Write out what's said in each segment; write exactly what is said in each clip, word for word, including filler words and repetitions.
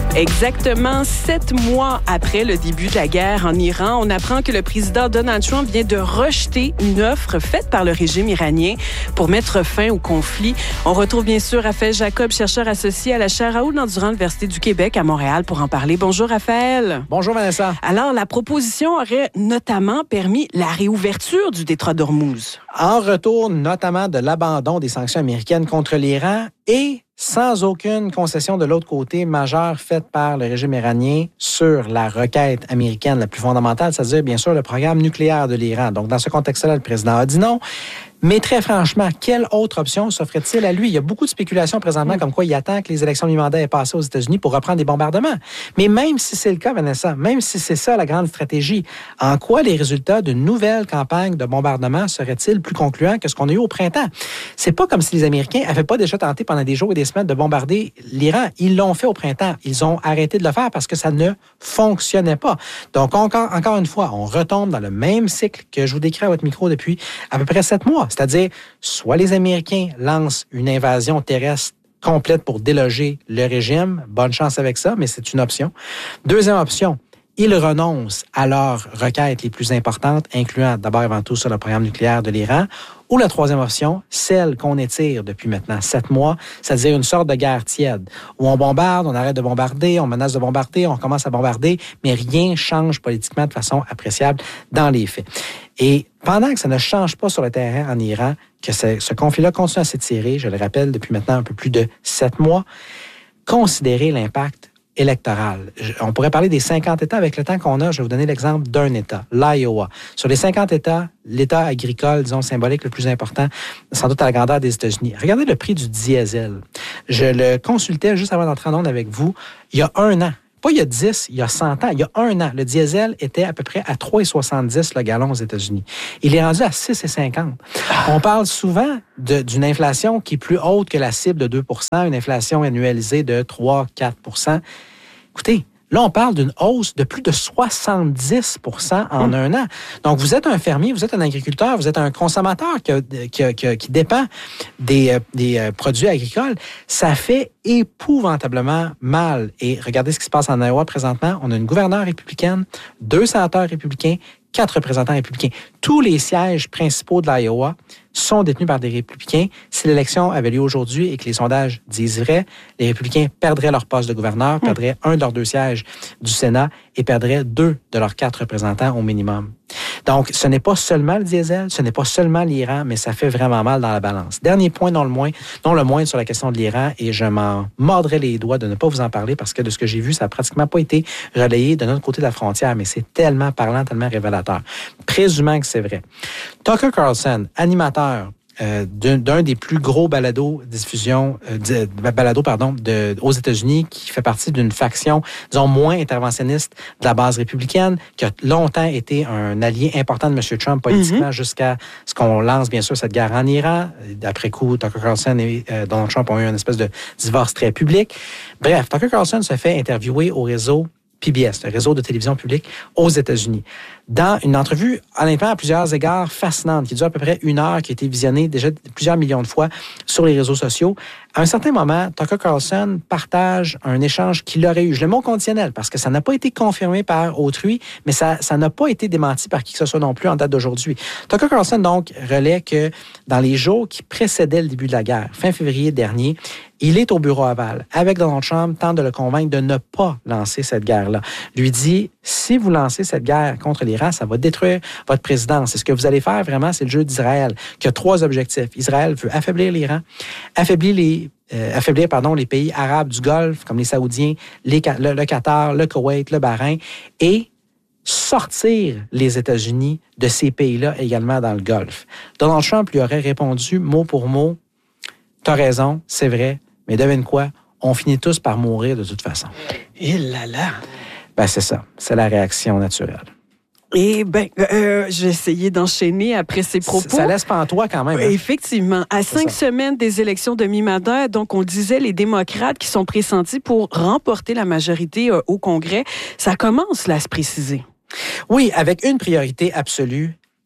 Exactement sept mois après le début de la guerre en Iran, on apprend que le président Donald Trump vient de rejeter une offre faite par le régime iranien pour mettre fin au conflit. On retrouve bien sûr Raphaël Jacob, chercheur associé à la chaire Raoul-Dandurand de l'Université du Québec à Montréal pour en parler. Bonjour Raphaël. Bonjour Vanessa. Alors, la proposition aurait notamment permis la réouverture du détroit d'Ormuz. En retour notamment de l'abandon des sanctions américaines contre l'Iran et sans aucune concession de l'autre côté majeure faite par le régime iranien sur la requête américaine la plus fondamentale, c'est-à-dire bien sûr le programme nucléaire de l'Iran. Donc dans ce contexte-là, le président a dit non. Mais très franchement, quelle autre option s'offrait-il à lui? Il y a beaucoup de spéculations présentement comme quoi il attend que les élections de mi-mandat aient passé aux États-Unis pour reprendre des bombardements. Mais même si c'est le cas, Vanessa, même si c'est ça la grande stratégie, en quoi les résultats d'une nouvelle campagne de bombardement seraient-ils plus concluants que ce qu'on a eu au printemps? C'est pas comme si les Américains n'avaient pas déjà tenté pendant des jours et des semaines de bombarder l'Iran. Ils l'ont fait au printemps. Ils ont arrêté de le faire parce que ça ne fonctionnait pas. Donc encore, encore une fois, on retombe dans le même cycle que je vous décris à votre micro depuis à peu près sept mois. C'est-à-dire, soit les Américains lancent une invasion terrestre complète pour déloger le régime. Bonne chance avec ça, mais c'est une option. Deuxième option, ils renoncent à leurs requêtes les plus importantes, incluant d'abord et avant tout sur le programme nucléaire de l'Iran. Ou la troisième option, celle qu'on étire depuis maintenant sept mois, c'est-à-dire une sorte de guerre tiède, où on bombarde, on arrête de bombarder, on menace de bombarder, on commence à bombarder, mais rien change politiquement de façon appréciable dans les faits. Et pendant que ça ne change pas sur le terrain en Iran, que ce, ce conflit-là continue à s'étirer, je le rappelle, depuis maintenant un peu plus de sept mois, considérez l'impact électoral. On pourrait parler des cinquante États avec le temps qu'on a. Je vais vous donner l'exemple d'un État, l'Iowa. Sur les cinquante États, l'État agricole, disons, symbolique le plus important, sans doute à la grandeur des États-Unis. Regardez le prix du diesel. Je le consultais juste avant d'entrer en onde avec vous, il y a un an. Pas il y a dix, il y a cent ans. Il y a un an, le diesel était à peu près à trois virgule soixante-dix le gallon aux États-Unis. Il est rendu à six virgule cinquante. On parle souvent de, d'une inflation qui est plus haute que la cible de deux pour cent, une inflation annualisée de trois à quatre pour cent. Écoutez, là, on parle d'une hausse de plus de soixante-dix pour cent en mmh. un an. Donc, vous êtes un fermier, vous êtes un agriculteur, vous êtes un consommateur qui, qui, qui, qui dépend des, des produits agricoles. Ça fait épouvantablement mal. Et regardez ce qui se passe en Iowa présentement. On a une gouverneure républicaine, deux sénateurs républicains, quatre représentants républicains. Tous les sièges principaux de l'Iowa sont détenus par des républicains. Si l'élection avait lieu aujourd'hui et que les sondages disent vrai, les républicains perdraient leur poste de gouverneur, perdraient un de leurs deux sièges du Sénat et perdraient deux de leurs quatre représentants au minimum. Donc, ce n'est pas seulement le diesel, ce n'est pas seulement l'Iran, mais ça fait vraiment mal dans la balance. Dernier point, non le moins, non le moins sur la question de l'Iran, et je m'en mordrai les doigts de ne pas vous en parler parce que de ce que j'ai vu, ça n'a pratiquement pas été relayé de notre côté de la frontière, mais c'est tellement parlant, tellement révélateur. Présumant que c'est vrai. Tucker Carlson, animateur Euh, d'un, d'un des plus gros balados diffusion euh, de, balado pardon de, aux États-Unis, qui fait partie d'une faction, disons, moins interventionniste de la base républicaine, qui a longtemps été un allié important de M. Trump politiquement, mm-hmm. jusqu'à ce qu'on lance bien sûr cette guerre en Iran. D'après coup, Tucker Carlson et euh, Donald Trump ont eu une espèce de divorce très public. Bref, Tucker Carlson se fait interviewer au réseau P B S, le réseau de télévision publique aux États-Unis, dans une entrevue, honnêtement, à plusieurs égards fascinante, qui dure à peu près une heure, qui a été visionnée déjà plusieurs millions de fois sur les réseaux sociaux. À un certain moment, Tucker Carlson partage un échange qu'il aurait eu. Je le mets au conditionnel parce que ça n'a pas été confirmé par autrui, mais ça, ça n'a pas été démenti par qui que ce soit non plus en date d'aujourd'hui. Tucker Carlson, donc, relaie que dans les jours qui précédaient le début de la guerre, fin février dernier, il est au bureau aval avec Donald Trump, tente de le convaincre de ne pas lancer cette guerre-là. Lui dit, si vous lancez cette guerre contre l'Iran, ça va détruire votre présidence. Et ce que vous allez faire, vraiment, c'est le jeu d'Israël, qui a trois objectifs. Israël veut affaiblir l'Iran, affaiblir les, euh, affaiblir, pardon, les pays arabes du Golfe, comme les Saoudiens, les, le, le Qatar, le Koweït, le Bahreïn, et sortir les États-Unis de ces pays-là également dans le Golfe. Donald Trump lui aurait répondu mot pour mot, « T'as raison, c'est vrai, mais devine quoi? On finit tous par mourir de toute façon. » Et là là! Ben, c'est ça. C'est la réaction naturelle. Eh bien, euh, j'ai essayé d'enchaîner après ces propos. Ça laisse pantois quand même. Hein? Effectivement. À c'est cinq ça. semaines des élections de mi-mandat, donc on le disait, les démocrates qui sont pressentis pour remporter la majorité euh, au Congrès, ça commence là à se préciser. Oui, avec une priorité absolue,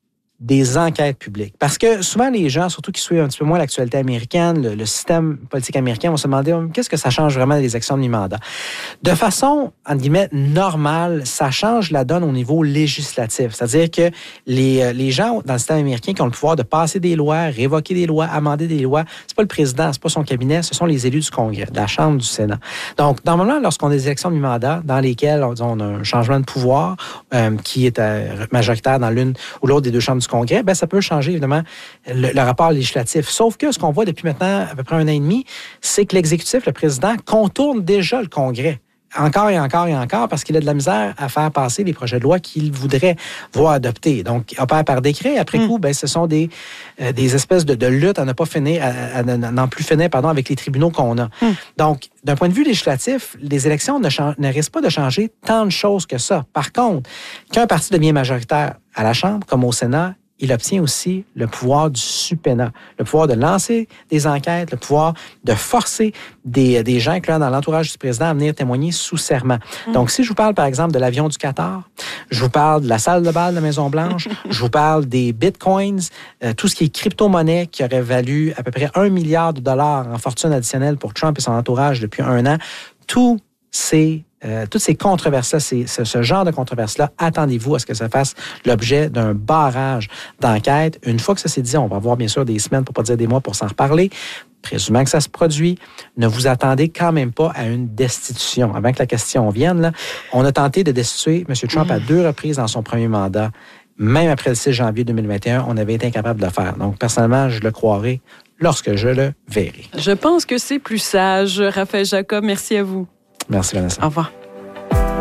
des enquêtes publiques. Parce que souvent, les gens, surtout qui suivent un petit peu moins l'actualité américaine, le, le système politique américain, vont se demander qu'est-ce que ça change vraiment des élections de mi-mandat. De façon, entre guillemets, normale, ça change la donne au niveau législatif. C'est-à-dire que les, les gens dans le système américain qui ont le pouvoir de passer des lois, révoquer des lois, amender des lois, c'est pas le président, c'est pas son cabinet, ce sont les élus du Congrès, de la Chambre, du Sénat. Donc, normalement, lorsqu'on a des élections de mi-mandat dans lesquelles on, on a un changement de pouvoir euh, qui est euh, majoritaire dans l'une ou l'autre des deux chambres du Congrès, bien, ça peut changer, évidemment, le, le rapport législatif. Sauf que ce qu'on voit depuis maintenant à peu près un an et demi, c'est que l'exécutif, le président, contourne déjà le Congrès. Encore et encore et encore, parce qu'il a de la misère à faire passer les projets de loi qu'il voudrait voir adoptés. Donc, il opère par décret. Après mm. coup, ben, ce sont des, euh, des espèces de, de luttes à ne pas finir, à, à n'en plus finir, pardon, avec les tribunaux qu'on a. Mm. Donc, d'un point de vue législatif, les élections ne, chan- ne risquent pas de changer tant de choses que ça. Par contre, qu'un parti devient majoritaire à la Chambre, comme au Sénat, il obtient aussi le pouvoir du subpoena, le pouvoir de lancer des enquêtes, le pouvoir de forcer des, des gens incluant dans l'entourage du président à venir témoigner sous serment. Mmh. Donc, si je vous parle, par exemple, de l'avion du Qatar, je vous parle de la salle de bal de la Maison-Blanche, je vous parle des bitcoins, euh, tout ce qui est crypto-monnaie qui aurait valu à peu près un milliard de dollars en fortune additionnelle pour Trump et son entourage depuis un an, tous ces Euh, toutes ces controverses-là, ces, ce, ce genre de controverses-là, attendez-vous à ce que ça fasse l'objet d'un barrage d'enquête. Une fois que ça s'est dit, on va avoir bien sûr des semaines, pour pas dire des mois, pour s'en reparler. Présumant que ça se produit, ne vous attendez quand même pas à une destitution. Avant que la question vienne, là, on a tenté de destituer M. Trump mmh. à deux reprises dans son premier mandat. Même après le six janvier deux mille vingt et un, on avait été incapable de le faire. Donc, personnellement, je le croirai lorsque je le verrai. Je pense que c'est plus sage. Raphaël Jacob, merci à vous. Merci, Vanessa. Au revoir.